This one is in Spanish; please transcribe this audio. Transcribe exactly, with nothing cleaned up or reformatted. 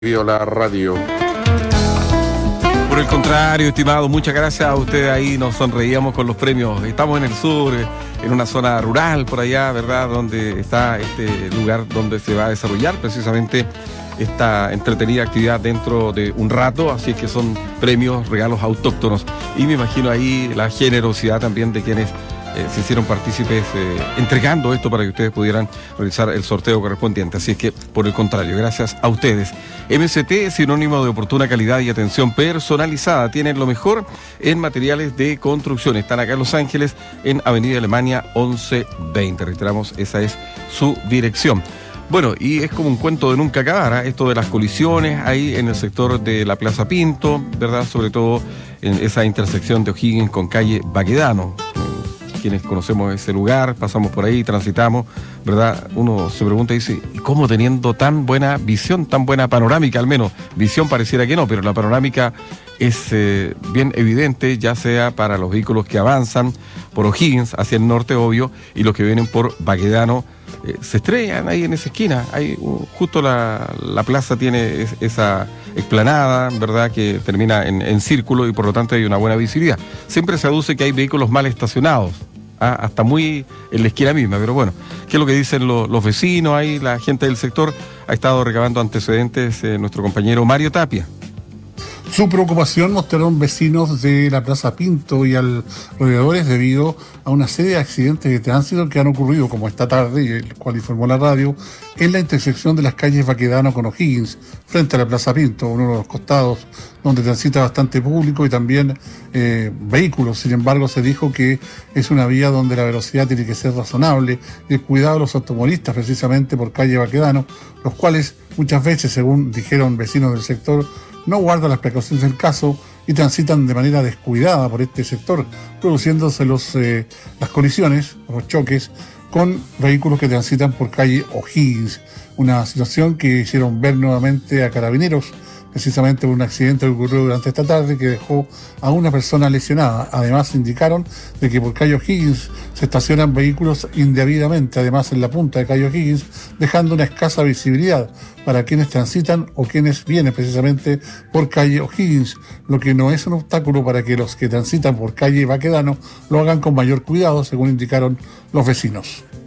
La radio. Por el contrario, estimado, muchas gracias a ustedes. Ahí nos sonreíamos con los premios. Estamos en el sur, en una zona rural por allá, ¿verdad? Donde está este lugar donde se va a desarrollar precisamente esta entretenida actividad dentro de un rato. Así que son premios, regalos autóctonos. Y me imagino ahí la generosidad también de quienes Eh, se hicieron partícipes eh, entregando esto para que ustedes pudieran realizar el sorteo correspondiente. Así es que, por el contrario, gracias a ustedes. M C T es sinónimo de oportuna calidad y atención personalizada. Tienen lo mejor en materiales de construcción. Están acá en Los Ángeles, en Avenida Alemania once veinte. Reiteramos, esa es su dirección. Bueno, y es como un cuento de nunca acabar, ¿eh? Esto de las colisiones ahí en el sector de la Plaza Pinto, ¿verdad? Sobre todo en esa intersección de O'Higgins con calle Baquedano. Quienes conocemos ese lugar, pasamos por ahí, transitamos, ¿verdad? Uno se pregunta y dice, ¿cómo teniendo tan buena visión, tan buena panorámica? Al menos, visión pareciera que no, pero la panorámica es eh, bien evidente, ya sea para los vehículos que avanzan por O'Higgins hacia el norte, obvio, y los que vienen por Baquedano, eh, se estrellan ahí en esa esquina. Ahí, uh, justo la, la plaza tiene es, esa explanada, ¿verdad?, que termina en, en círculo y por lo tanto hay una buena visibilidad. Siempre se aduce que hay vehículos mal estacionados, ¿ah? Hasta muy en la esquina misma, pero bueno, ¿qué es lo que dicen lo, los vecinos ahí, la gente del sector? Ha estado recabando antecedentes eh, nuestro compañero Mario Tapia. Su preocupación mostraron vecinos de la Plaza Pinto y alrededores debido a una serie de accidentes de tránsito que han ocurrido, como esta tarde, el cual informó la radio, en la intersección de las calles Baquedano con O'Higgins, frente a la Plaza Pinto, uno de los costados donde transita bastante público y también eh, vehículos. Sin embargo, se dijo que es una vía donde la velocidad tiene que ser razonable y el cuidado de los automovilistas precisamente por calle Baquedano, los cuales muchas veces, según dijeron vecinos del sector, no guardan las precauciones del caso y transitan de manera descuidada por este sector, produciéndose los, eh, las colisiones, los choques, con vehículos que transitan por calle O'Higgins. Una situación que hicieron ver nuevamente a carabineros, precisamente por un accidente que ocurrió durante esta tarde que dejó a una persona lesionada. Además indicaron de que por calle O'Higgins se estacionan vehículos indebidamente, además en la punta de calle O'Higgins, dejando una escasa visibilidad para quienes transitan o quienes vienen precisamente por calle O'Higgins, lo que no es un obstáculo para que los que transitan por calle Baquedano lo hagan con mayor cuidado, según indicaron los vecinos.